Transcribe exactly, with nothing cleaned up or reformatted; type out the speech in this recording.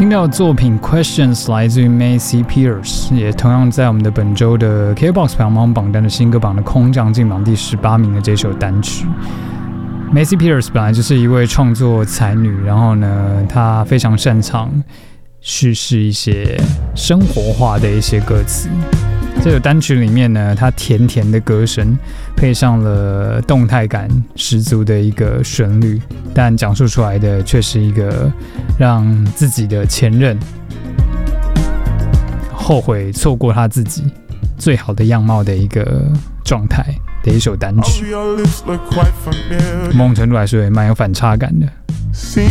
听到的作品 Questions 来自于 Macy Pierce， 也同样在我们的本周的 K B O X 排行榜榜单的新歌榜的空降进榜第十八名的这首单曲。Macy Pierce 本来就是一位创作才女，然后呢，她非常擅长叙事一些生活化的一些歌词。这首单曲里面呢，它甜甜的歌声配上了动态感十足的一个旋律，但讲述出来的却是一个让自己的前任后悔错过他自己最好的样貌的一个状态的一首单曲。某种程度来说也蛮有反差感的。 Seem